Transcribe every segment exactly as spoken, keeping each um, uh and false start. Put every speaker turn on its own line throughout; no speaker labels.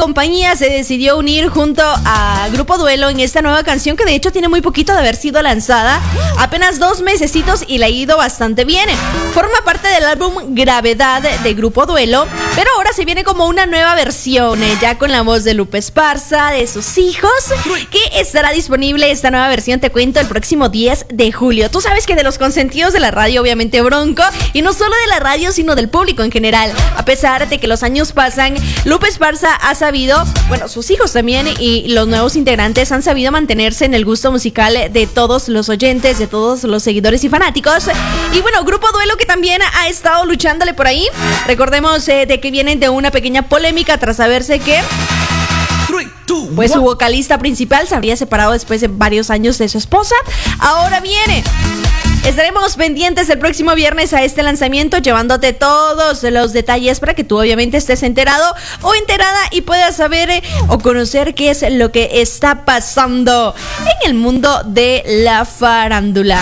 compañía se decidió unir junto a Grupo Duelo en esta nueva canción que de hecho tiene muy poquito de haber sido lanzada, apenas dos mesecitos y le ha ido bastante bien. Forma parte del álbum Gravedad de Grupo Duelo, pero ahora se viene como una nueva versión, eh, ya con la voz de Lupe Esparza, de sus hijos, que estará disponible esta nueva versión, te cuento, el próximo diez de julio. Tú sabes que de los consentidos de la radio, obviamente Bronco, y no solo de la radio, sino del público en general. A pesar de que los años pasan, Lupe Esparza ha sabido, bueno, sus hijos también y los nuevos integrantes han sabido mantenerse en el gusto musical de todos los oyentes, de todos los seguidores y fanáticos. Y bueno, Grupo Duelo que también ha estado luchándole por ahí. Recordemos eh, de que vienen de una pequeña polémica tras saberse que pues su vocalista principal se habría separado después de varios años de su esposa. Ahora viene. Estaremos pendientes el próximo viernes a este lanzamiento, llevándote todos los detalles para que tú obviamente estés enterado o enterada y puedas saber eh, o conocer qué es lo que está pasando en el mundo de la farándula.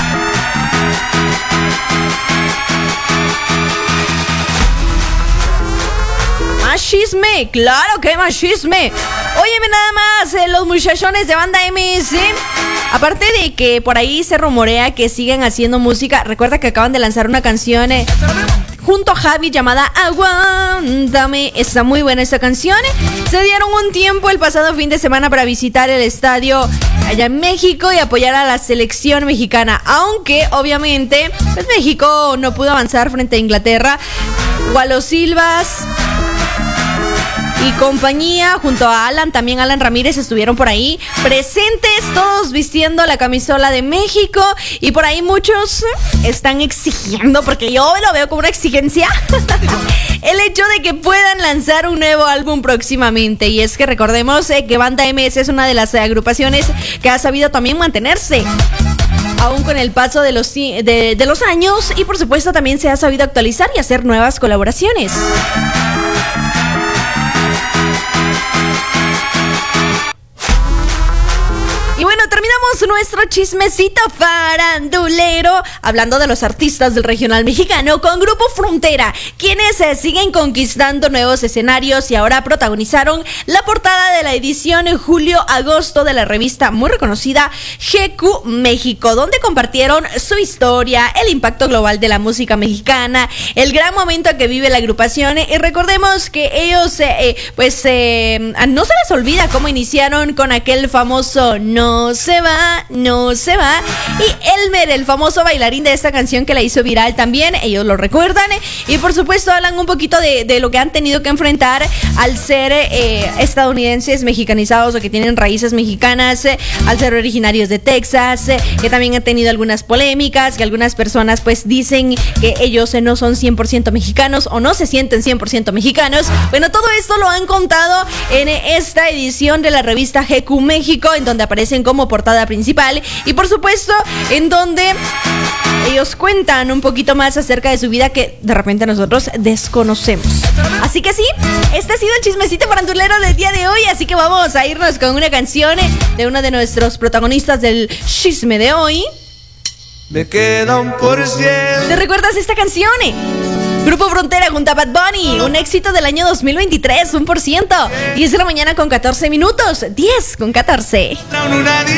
Más chisme, claro que hay más chisme. Óyeme nada más, eh, los muchachones de Banda M S, aparte de que por ahí se rumorea que siguen haciendo música, recuerda que acaban de lanzar una canción eh, junto a Javi llamada Aguántame. Está muy buena esta canción. Se dieron un tiempo el pasado fin de semana para visitar el estadio allá en México y apoyar a la selección mexicana, aunque obviamente pues México no pudo avanzar frente a Inglaterra. Walo Silvas y compañía, junto a Alan, también Alan Ramírez, estuvieron por ahí presentes, todos vistiendo la camisola de México. Y por ahí muchos están exigiendo, porque yo lo veo como una exigencia, el hecho de que puedan lanzar un nuevo álbum próximamente. Y es que recordemos eh, que Banda M S es una de las agrupaciones que ha sabido también mantenerse aún con el paso de los, de, de los años, y por supuesto también se ha sabido actualizar y hacer nuevas colaboraciones. Y bueno, terminamos nuestro chismecito farandulero hablando de los artistas del regional mexicano con Grupo Frontera, quienes se siguen conquistando nuevos escenarios y ahora protagonizaron la portada de la edición en julio-agosto de la revista muy reconocida G Q México, donde compartieron su historia, el impacto global de la música mexicana, el gran momento que vive la agrupación. Y recordemos que ellos, eh, pues, eh, no se les olvida cómo iniciaron con aquel famoso No No se va, no se va. Y Elmer, el famoso bailarín de esta canción que la hizo viral también, ellos lo recuerdan. Y por supuesto hablan un poquito de, de lo que han tenido que enfrentar al ser eh, estadounidenses mexicanizados o que tienen raíces mexicanas, eh, al ser originarios de Texas, eh, que también han tenido algunas polémicas, que algunas personas pues dicen que ellos eh, no son cien por ciento mexicanos o no se sienten cien por ciento mexicanos. Bueno, todo esto lo han contado en esta edición de la revista G Q México, en donde aparecen como portada principal y por supuesto en donde ellos cuentan un poquito más acerca de su vida que de repente nosotros desconocemos. Así que sí, este ha sido el chismecito farandulero del día de hoy, así que vamos a irnos con una canción de uno de nuestros protagonistas del chisme de hoy.
Me queda un por ciento.
¿Te recuerdas esta canción? Grupo Frontera junto a Bad Bunny, un éxito del año dos mil veintitrés, un por ciento. diez de la mañana con catorce minutos, diez con catorce.